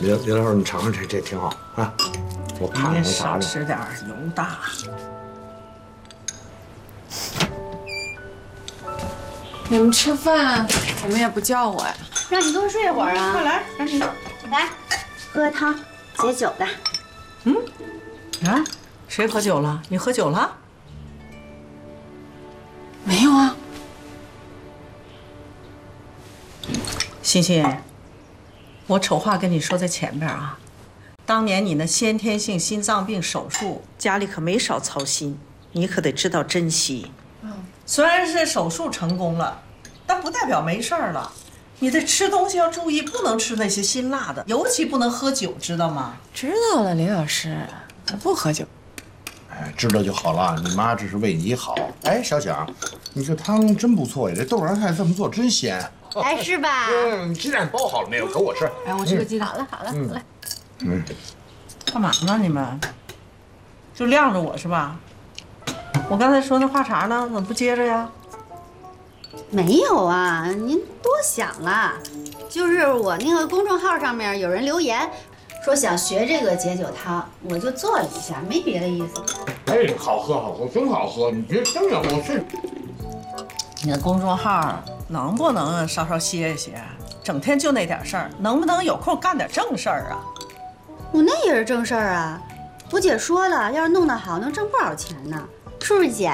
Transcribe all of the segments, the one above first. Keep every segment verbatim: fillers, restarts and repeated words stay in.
刘刘老师，你尝尝这，这挺好啊。我怕你那少啥的。 吃点儿，油大。 你们吃饭怎么也不叫我呀？ 让你多睡会儿啊！ 快来，赶紧来，喝汤解酒的。 嗯，啊，谁喝酒了？你喝酒了？ 没有啊。 欣欣，我丑话跟你说在前边啊，当年你那先天性心脏病手术，家里可没少操心，你可得知道珍惜。嗯，虽然是手术成功了，但不代表没事儿了。你得吃东西要注意，不能吃那些辛辣的，尤其不能喝酒，知道吗？ 知道了，李老师，我不喝酒。 哎，知道就好了。你妈这是为你好。哎，小蒋，你这汤真不错呀，这豆芽菜这么做真鲜。 哎，是吧？ 嗯，鸡蛋包好了没有？给我吃。 哎，我吃个鸡蛋。 好了好了， 嗯来。 嗯， 干嘛呢你们？就晾着我是吧？我刚才说那话茬呢，怎么不接着呀？ 没有啊，您多想了。就是我那个公众号上面有人留言，说想学这个解酒汤，我就做了一下，没别的意思。 哎，好喝好喝，真好喝！你别真让我去。 你的公众号能不能稍稍歇一歇？整天就那点事儿，能不能有空干点正事儿啊？ 我那也是正事儿啊。我姐说了，要是弄得好，能挣不少钱呢，是不是姐？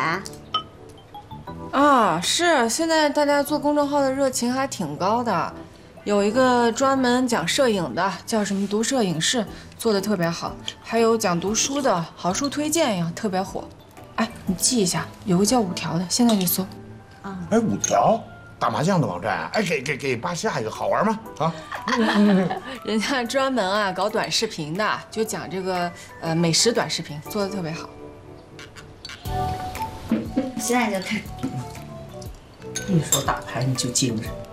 啊，是，现在大家做公众号的热情还挺高的，有一个专门讲摄影的，叫什么读摄影室，做的特别好，还有讲读书的好书推荐呀，特别火。哎，你记一下，有个叫五条的，现在你搜。 啊， 哎，五条打麻将的网站啊！哎，给给给八下一个，好玩吗？啊， 人家专门啊搞短视频的，就讲这个呃美食短视频，做的特别好。 现在就看。 一说打牌你就精神。